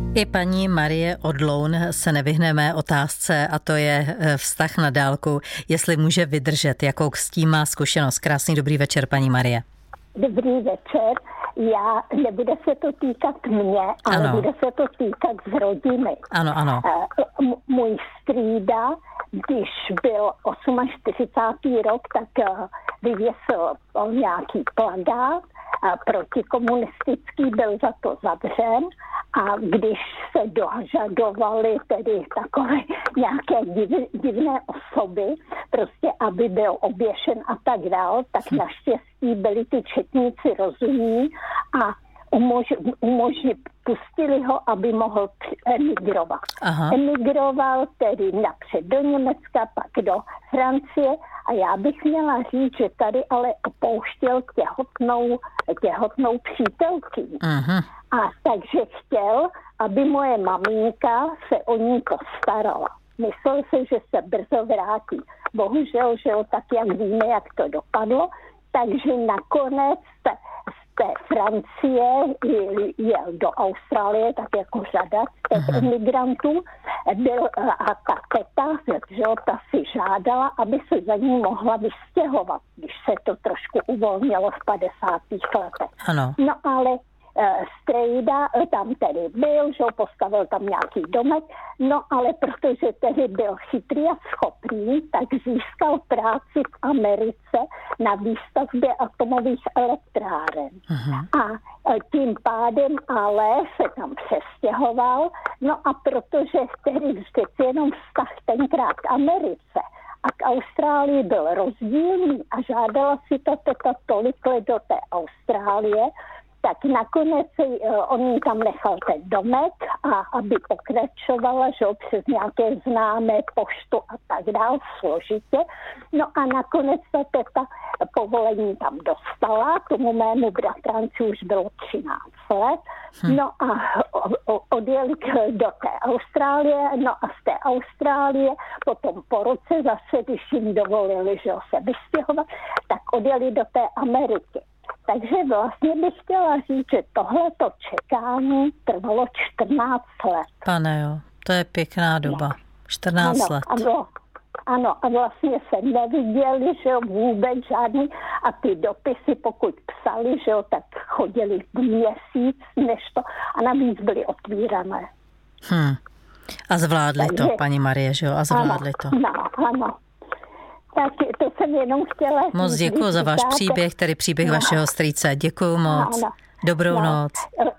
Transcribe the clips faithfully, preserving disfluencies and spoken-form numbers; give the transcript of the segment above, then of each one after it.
I paní Marie Odloun se nevyhneme otázce, a to je vztah na dálku, jestli může vydržet, jakou s tím má zkušenost. Krásný dobrý večer, paní Marie. Dobrý večer. Já, nebude se to týkat mě, ale ano. Bude se to týkat z rodiny. Ano, ano. M- můj strýda, když byl čtyřicátý osmý rok, tak vyvěsil nějaký plakát protikomunistický, byl za to zavřen, a když se dožadovali tedy takové nějaké div, divné osoby, prostě aby byl oběšen a tak dál, tak naštěstí byli ty četníci rozumní a umož, umožnili, pustili ho, aby mohl emigrovat. Aha. Emigroval tedy napřed do Německa, pak do Francie, a já bych měla říct, že tady ale opouštěl těhotnou, těhotnou přítelkyni. Aha. A takže chtěl, aby moje maminka se o ní postarala. Myslel se, že se brzo vrátí. Bohužel, že jo, tak jak víme, jak to dopadlo, takže nakonec z té Francie jel do Austrálie, tak jako řada z těch emigrantů, byl, a ta teta, že jo, ta si žádala, aby se za ní mohla vystěhovat, když se to trošku uvolnilo v padesátých letech. Ano. No ale strejda tam tedy byl, že postavil tam nějaký domek, no ale protože tedy byl chytrý a schopný, tak získal práci v Americe na výstavbě atomových elektráren. Uh-huh. A tím pádem ale se tam přestěhoval, no a protože tedy vždycky jenom vztah tenkrát k Americe a k Austrálii byl rozdílný a žádala si ta teta tolik let do té Austrálie, tak nakonec on tam nechal ten domek, a aby pokračovala, že přes nějaké známé poštu a tak dál, složitě. No a nakonec ta teta povolení tam dostala, tomu mému bratranci už bylo třináct let. No a odjeli do té Austrálie, no a z té Austrálie potom po roce zase, když jim dovolili, že se vystěhovat, tak odjeli do té Ameriky. Takže vlastně bych chtěla říct, že tohleto čekání trvalo čtrnáct let. Pane jo, to je pěkná doba. No. čtrnáct ano, let. Ano, ano, a vlastně se neviděli, že jo, vůbec žádný. A ty dopisy, pokud psali, že jo, tak chodili měsíc, než to. A navíc byly otvírané. Hm. A zvládli Takže, to, paní Marie, že jo? A zvládli ano, to. No, ano. Tak to jsem jenom chtěla... Moc děkuji za váš příběh, tedy příběh no. vašeho strýce. Děkuji moc. No, no. Dobrou no. noc.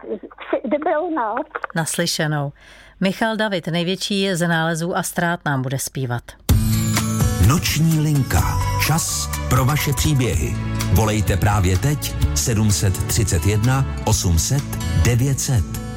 Dobrou noc. Naslyšenou. Michal David, největší z nálezů a ztrát, nám bude zpívat. Noční linka. Čas pro vaše příběhy. Volejte právě teď sedm set třicet jedna osm set devět set.